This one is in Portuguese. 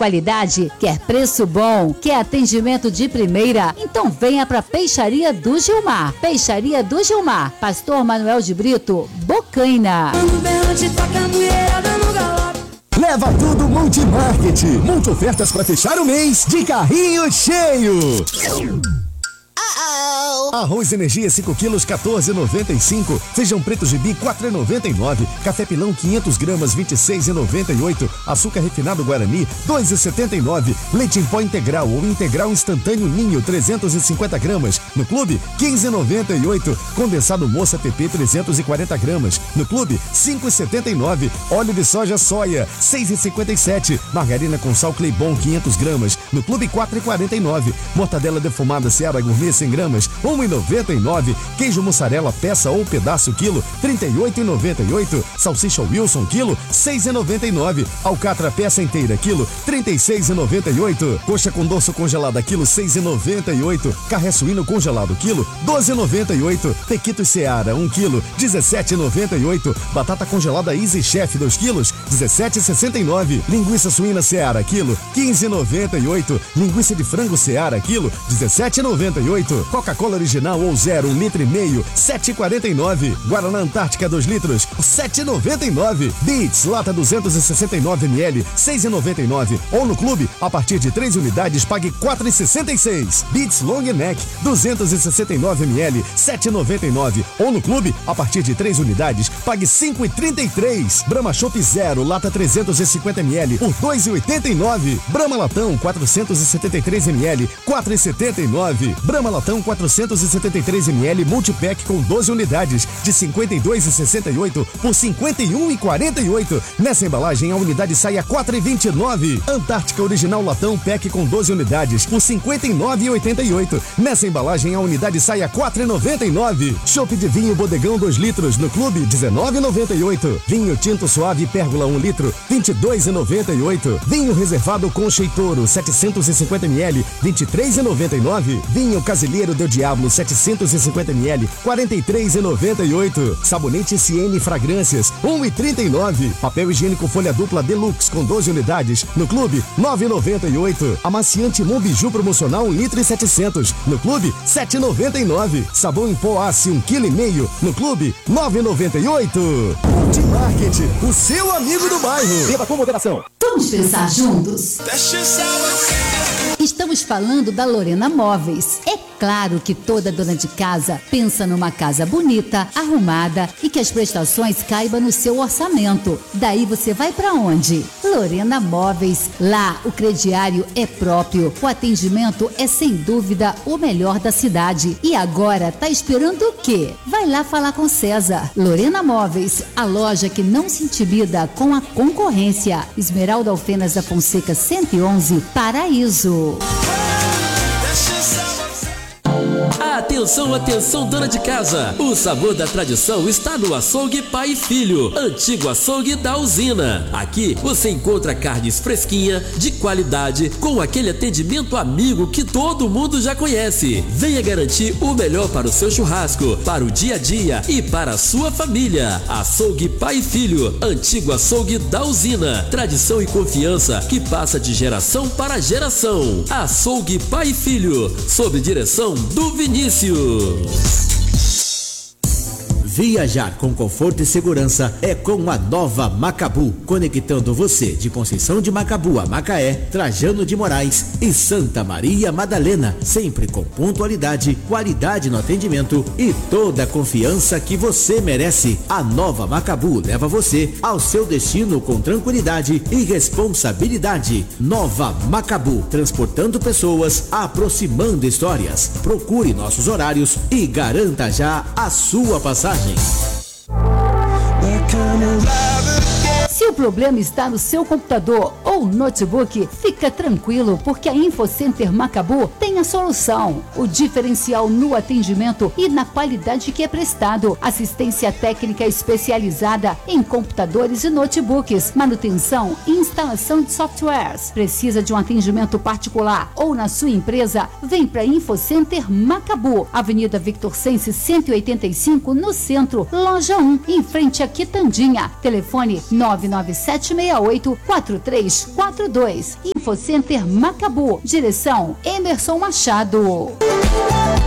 qualidade? Quer preço bom? Quer atendimento de primeira? Então venha para Peixaria do Gilmar. Peixaria do Gilmar, Pastor Manuel de Brito, Bocaina. Leva tudo Multimarket. Multi ofertas para fechar o mês de carrinho cheio. Arroz Energia 5 quilos 14,95. Feijão preto gibi 4,99. Café pilão 500 gramas 26,98. Açúcar refinado Guarani 2,79. Leite em pó integral ou integral instantâneo Ninho 350 gramas. No clube 15,98. Condensado Moça PP 340 gramas. No clube 5,79. Óleo de soja soia 6,57. Margarina com sal Cleibon 500 gramas. No clube 4,49. Mortadela defumada Seara Gourmet 100 gramas 1,99. Queijo mussarela peça ou pedaço quilo 38,98. Salsicha Wilson quilo 6,99. Alcatra peça inteira quilo 36,98. Coxa com dorso congelada quilo 6,98. Carré suíno congelado quilo 12,98. Pequitos Seara 1 quilo 17,98. Batata congelada Easy Chef 2 quilos 17,69. Linguiça suína Seara quilo 15,98. Linguiça de frango Seara quilo 17,98. Coca-Cola original ou zero 1,5 litro 7,49. Guaraná Antártica 2 litros 7,99. Beats lata 269 ml 6,99. Ou no clube a partir de 3 unidades pague 4,66. Beats Long Neck 269 ml 7,99. Ou no clube a partir de 3 unidades pague 5,33. Brahma Chopp Zero lata 350 ml por 2,89. Brahma Latão 473 ml 4,79. Brahma Latão 473 ml multipack com 12 unidades de 52,68 por 51,48. Nessa embalagem a unidade sai a 4,29. Antártica Original Latão pack com 12 unidades por 59,88. Nessa embalagem a unidade sai a 4,99. Chopp de vinho Bodegão 2 litros no clube 19,98. Vinho Tinto Suave Pérgola 1 litro 22,98. Vinho reservado Concha e Toro 750 ml 23,99. Vinho Casilheiro Del Diablo 750 ml 43,98. Sabonete Siene Fragrâncias 1,39. Papel higiênico folha dupla Deluxe com 12 unidades no clube 9,98. Amaciante Monbiju promocional 1 litro e 700 no clube 7,99. Sabão em pó Ace 1,5 kg no clube 9,98. Multimarket, o seu amigo do bairro. Beba com moderação. Vamos pensar juntos? Estamos falando da Lorena Móveis. É claro que toda dona de casa pensa numa casa bonita, arrumada e que as prestações caibam no seu orçamento. Daí você vai para onde? Lorena Móveis. Lá o crediário é próprio, o atendimento é sem dúvida o melhor da cidade. E agora tá esperando o quê? Vai lá falar com César. Lorena Móveis, a loja que não se intimida com a concorrência. Esmeralda Alfenas da Fonseca 111, Paraíso. Atenção, atenção, dona de casa! O sabor da tradição está no Açougue Pai e Filho, antigo açougue da usina. Aqui você encontra carnes fresquinha, de qualidade, com aquele atendimento amigo que todo mundo já conhece. Venha garantir o melhor para o seu churrasco, para o dia a dia e para a sua família. Açougue Pai e Filho, antigo açougue da usina. Tradição e confiança que passa de geração para geração. Açougue Pai e Filho, sob direção do Vinícius. Viajar com conforto e segurança é com a nova Macabu, conectando você de Conceição de Macabu a Macaé, Trajano de Moraes e Santa Maria Madalena, sempre com pontualidade, qualidade no atendimento e toda a confiança que você merece. A nova Macabu leva você ao seu destino com tranquilidade e responsabilidade. Nova Macabu, transportando pessoas, aproximando histórias. Procure nossos horários e garanta já a sua passagem. Se o problema está no seu computador ou notebook, fica tranquilo, porque a InfoCenter Macabu tem a solução. O diferencial no atendimento e na qualidade que é prestado. Assistência técnica especializada em computadores e notebooks, manutenção e instalação de softwares. Precisa de um atendimento particular ou na sua empresa? Vem para InfoCenter Macabu, Avenida Victor Sense 185, no centro, loja 1, em frente a Quitandinha. Telefone 99768-4344. 3242. Infocenter Macabu. Direção Emerson Machado.